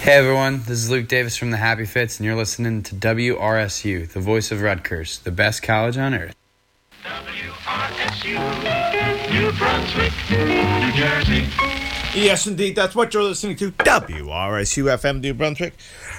Hey everyone, this is Luke Davis from the Happy Fits, and you're listening to WRSU, the voice of Rutgers, the best college on earth. WRSU, New Brunswick, New Jersey. Yes, indeed, that's what you're listening to. WRSU FM, New Brunswick,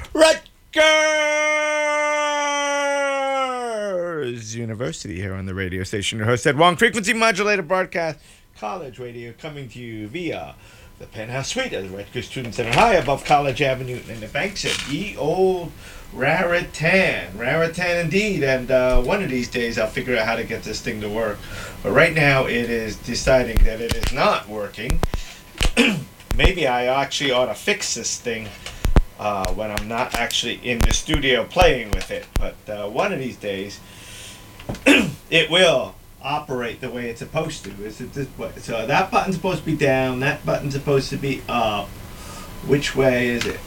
Rutgers University here on the radio station. Your host, Ed Wong, frequency modulated broadcast, college radio, coming to you via the penthouse suite of the Rutgers Student Center, high above College Avenue in the banks at ye old Raritan. Raritan indeed, and one of these days I'll figure out how to get this thing to work. But right now it is deciding that it is not working. Maybe I actually ought to fix this thing when I'm not actually in the studio playing with it. But one of these days it will operate the way it's supposed to. Is it this way? So that button's supposed to be down, that button's supposed to be up. Which way is it?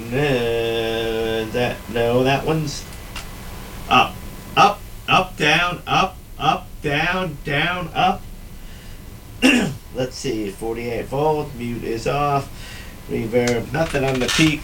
That one's up. Up, up, down, up, down, up. Let's see, 48 volt, mute is off, reverb, nothing on the peak.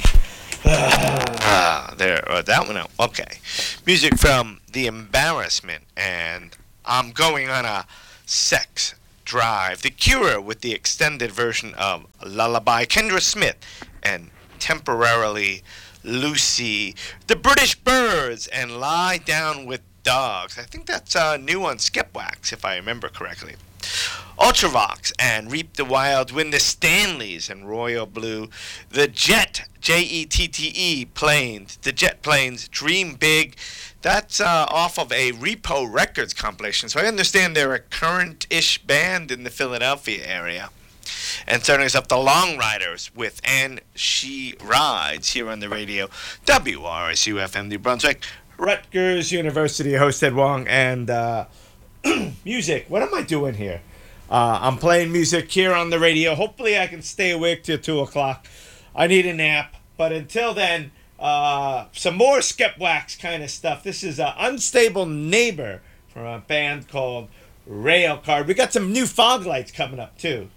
That one out. Okay. Music from The Embarrassment, and I'm going on a sex drive. The Cure with the extended version of Lullaby. Kendra Smith and Temporarily Lucy. The British Birds and Lie Down with Dogs. I think that's new on Skipwax, if I remember correctly. Ultravox and Reap the Wild Wind. The Stanleys and Royal Blue. The Jet, Jette Planes. The Jet Planes, Dream Big. That's off of a Repo Records compilation, so I understand they're a current-ish band in the Philadelphia area. And starting us up, the Long Riders with And She Rides here on the radio. WRSU FM New Brunswick, Rutgers University, host Ed Wong, and music. What am I doing here? I'm playing music here on the radio. Hopefully I can stay awake till 2 o'clock. I need a nap, but until then, some more Skepwax kind of stuff. This is Unstable Neighbor from a band called Railcard. We got some new Fog Lights coming up too.